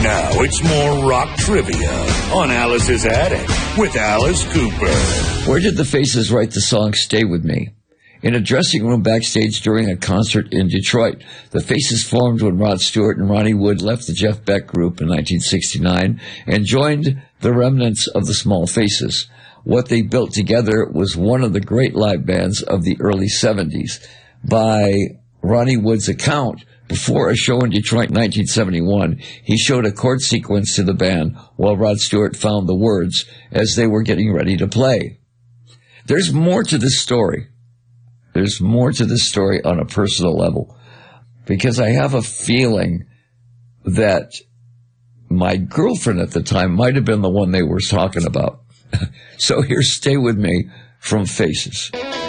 Now it's more rock trivia on Alice's Attic with Alice Cooper. Where did the Faces write the song Stay With Me? In a dressing room backstage during a concert in Detroit. The Faces formed when Rod Stewart and Ronnie Wood left the Jeff Beck Group in 1969 and joined the remnants of the Small Faces. What they built together was one of the great live bands of the early 70s. By Ronnie Wood's account, before a show in Detroit in 1971, he showed a chord sequence to the band while Rod Stewart found the words as they were getting ready to play. There's more to this story. There's more to this story on a personal level, because I have a feeling that my girlfriend at the time might have been the one they were talking about. So here's Stay With Me from Faces.